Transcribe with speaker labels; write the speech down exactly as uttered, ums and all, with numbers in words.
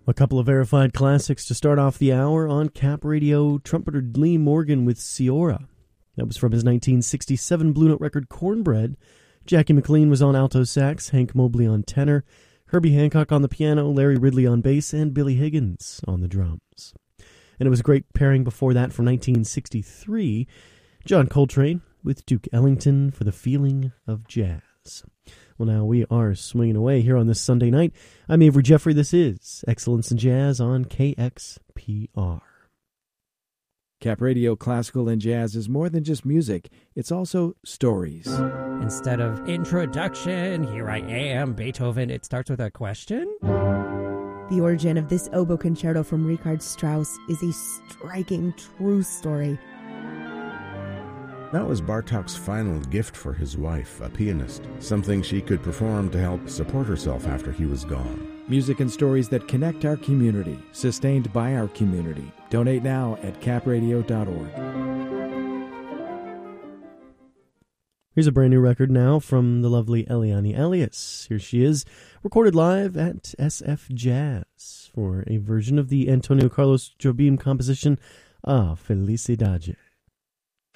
Speaker 1: A couple of verified classics to start off the hour on Cap Radio. Trumpeter Lee Morgan with Ciora. That was from his nineteen sixty-seven Blue Note record Cornbread. Jackie McLean was on alto sax, Hank Mobley on tenor, Herbie Hancock on the piano, Larry Ridley on bass, and Billy Higgins on the drums. And it was a great pairing before that from nineteen sixty-three, John Coltrane with Duke Ellington for The Feeling of Jazz. Well, now we are swinging away here on this Sunday night. I'm Avery Jeffrey. This is Excellence in Jazz on K X P R.
Speaker 2: Cap Radio Classical and Jazz is more than just music. It's also stories.
Speaker 3: Instead of introduction, here I am, Beethoven, it starts with a question?
Speaker 4: The origin of this oboe concerto from Richard Strauss is a striking true story.
Speaker 5: That was Bartók's final gift for his wife, a pianist, something she could perform to help support herself after he was gone.
Speaker 2: Music and stories that connect our community, sustained by our community. Donate now at cap radio dot org.
Speaker 1: Here's a brand new record now from the lovely Eliane Elias. Here she is, recorded live at S F Jazz for a version of the Antonio Carlos Jobim composition, Ah, Felicidade.